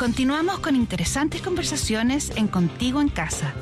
Continuamos con interesantes conversaciones en Contigo en Casa.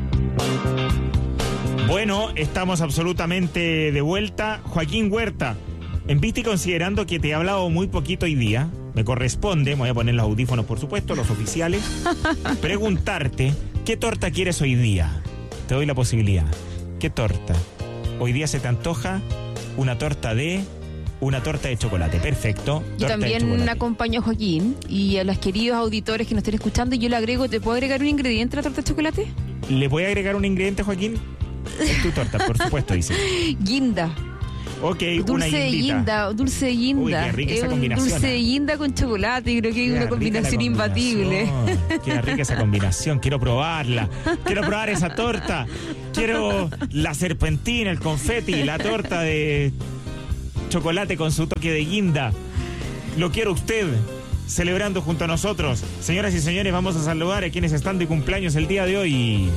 Bueno, estamos absolutamente de vuelta. Joaquín Huerta, en vista y considerando que te he hablado muy poquito hoy día, me corresponde, me voy a poner los audífonos por supuesto, los oficiales, preguntarte, ¿qué torta quieres hoy día? Te doy la posibilidad. ¿Qué torta? Hoy día se te antoja una torta de chocolate. Perfecto. Yo también acompaño a Joaquín y a los queridos auditores que nos estén escuchando, y yo le agrego, ¿te puedo agregar un ingrediente a la torta de chocolate? ¿Le voy a agregar un ingrediente, Joaquín? Es tu torta, por supuesto, dice. Guinda. Ok, dulce una de guinda, dulce de guinda. Uy, qué rica esa combinación. Dulce de guinda con chocolate, creo que es una combinación imbatible. Qué rica esa combinación, quiero probarla. Quiero probar esa torta. Quiero la serpentina, el confeti, la torta de chocolate con su toque de guinda. Lo quiero usted celebrando junto a nosotros. Señoras y señores, vamos a saludar a quienes están de cumpleaños el día de hoy.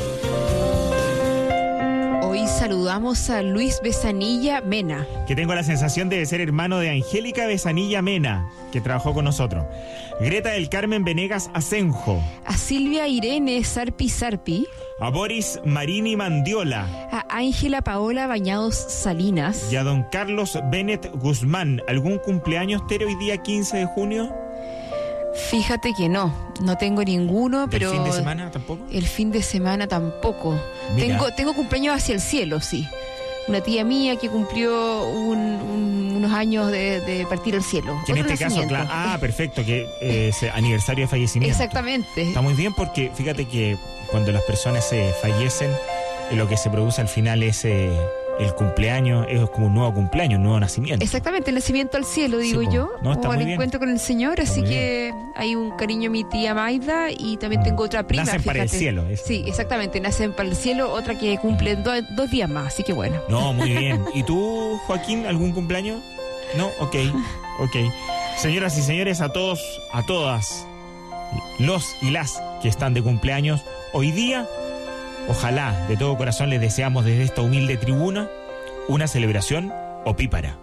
Hoy saludamos a Luis Besanilla Mena, que tengo la sensación de ser hermano de Angélica Besanilla Mena, que trabajó con nosotros. Greta del Carmen Venegas Asenjo. A Silvia Irene Sarpi, a Boris Marini Mandiola, a Ángela Paola Bañados Salinas y a don Carlos Bennett Guzmán. ¿Algún cumpleaños, Tere, hoy día 15 de junio? Fíjate que no tengo ninguno, pero... ¿El fin de semana tampoco? El fin de semana tampoco. Tengo cumpleaños hacia el cielo, sí. Una tía mía que cumplió unos años de partir al cielo. Que en este caso, perfecto, que es aniversario de fallecimiento. Exactamente. Está muy bien porque fíjate que cuando las personas se fallecen, lo que se produce al final es... el cumpleaños es como un nuevo cumpleaños, un nuevo nacimiento. Exactamente, el nacimiento al cielo, digo sí, yo. No, está o muy al bien. Encuentro con el Señor, así que hay un cariño a mi tía Maida y también tengo otra prima. Nacen para el cielo. Sí, exactamente, nacen para el cielo, otra que cumple dos días más, así que bueno. No, muy bien. ¿Y tú, Joaquín, algún cumpleaños? No, ok. Señoras y señores, a todos, a todas, los y las que están de cumpleaños hoy día, ojalá de todo corazón les deseamos desde esta humilde tribuna una celebración opípara.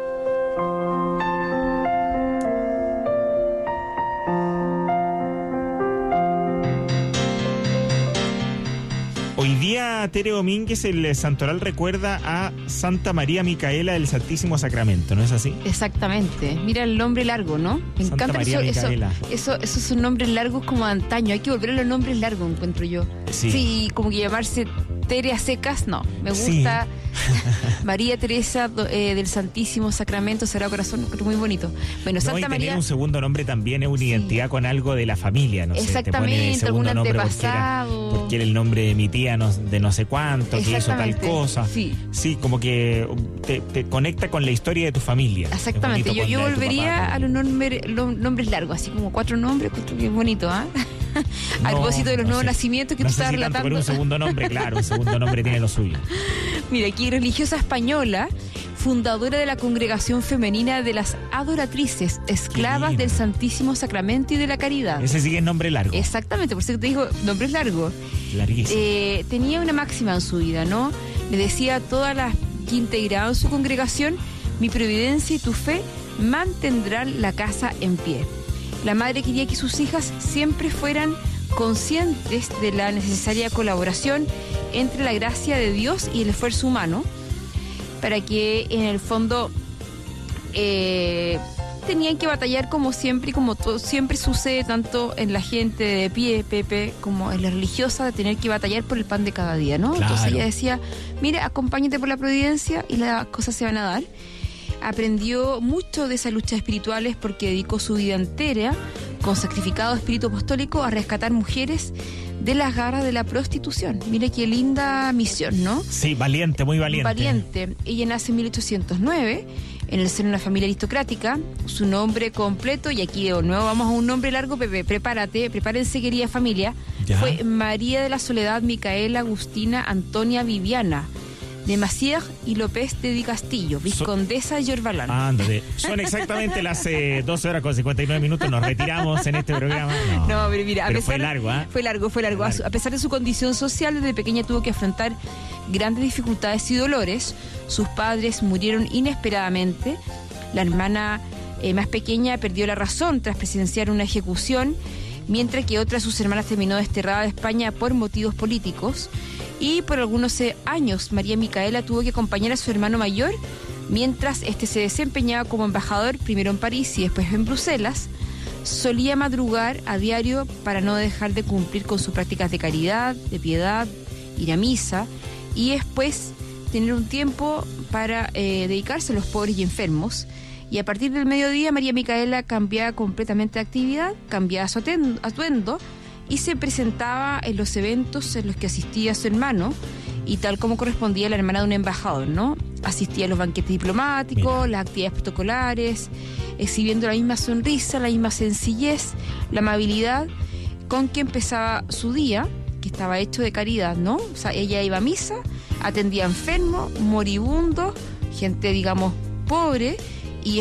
Hoy día, Tere Domínguez, el santoral recuerda a Santa María Micaela del Santísimo Sacramento, ¿no es así? Exactamente. Mira el nombre largo, ¿no? Me Santa encanta María Micaela. Esos son nombres largos como de antaño. Hay que volver a los nombres largos, encuentro yo. Sí, como que llamarse Tere a secas, no. Me gusta María Teresa del Santísimo Sacramento, Sagrado Corazón, muy bonito. Bueno, Santa María. Tener un segundo nombre también es una identidad con algo de la familia, no sé. Exactamente, algún antepasado. Porque era el nombre de mi tía de no sé cuánto, que hizo tal cosa. Sí, como que te conecta con la historia de tu familia. Exactamente, yo volvería a los nombres largos, así como 4 nombres, que es bonito, ¿ah? A propósito de los nuevos nacimientos que tú estabas relatando. Por un segundo nombre, claro, un segundo nombre tiene lo suyo. Mira, aquí religiosa española, fundadora de la Congregación Femenina de las Adoratrices, esclavas del Santísimo Sacramento y de la Caridad. Ese sigue el nombre largo. Exactamente, por eso te digo, nombres largos. Larguísimo. Tenía una máxima en su vida, ¿no? Le decía a todas las que integraban su congregación: mi providencia y tu fe mantendrán la casa en pie. La madre quería que sus hijas siempre fueran conscientes de la necesaria colaboración entre la gracia de Dios y el esfuerzo humano, para que en el fondo tenían que batallar como siempre, y como siempre sucede tanto en la gente de pie, Pepe, como en la religiosa, de tener que batallar por el pan de cada día, ¿no? Claro. Entonces ella decía, mira, acompáñate por la providencia y las cosas se van a dar. Aprendió mucho de esas luchas espirituales porque dedicó su vida entera, con sacrificado espíritu apostólico, a rescatar mujeres de las garras de la prostitución. Mire qué linda misión, ¿no? Sí, valiente, muy valiente. Valiente. Ella nace en 1809, en el seno de una familia aristocrática. Su nombre completo, y aquí de nuevo vamos a un nombre largo, Pepe, prepárense, querida familia. ¿Ya? Fue María de la Soledad Micaela Agustina Antonia Viviana de Macier y López de Di Castillo, vizcondesa de Yorbalán. Ándale, son exactamente las 12 horas con 59 minutos, nos retiramos en este programa. No, pero mira, pero fue largo, ¿eh? Fue largo. A pesar de su condición social, desde pequeña tuvo que afrontar grandes dificultades y dolores. Sus padres murieron inesperadamente. La hermana más pequeña perdió la razón tras presenciar una ejecución, mientras que otra de sus hermanas terminó desterrada de España por motivos políticos. Y por algunos años María Micaela tuvo que acompañar a su hermano mayor mientras este se desempeñaba como embajador, primero en París y después en Bruselas. Solía madrugar a diario para no dejar de cumplir con sus prácticas de caridad, de piedad, ir a misa y después tener un tiempo para dedicarse a los pobres y enfermos. Y a partir del mediodía María Micaela cambiaba completamente de actividad, cambiaba su atuendo y se presentaba en los eventos en los que asistía su hermano, y tal como correspondía a la hermana de un embajador, ¿no? Asistía a los banquetes diplomáticos, las actividades protocolares, exhibiendo la misma sonrisa, la misma sencillez, la amabilidad con que empezaba su día, que estaba hecho de caridad, ¿no? O sea, ella iba a misa, atendía a enfermos, moribundos, gente, digamos, pobre,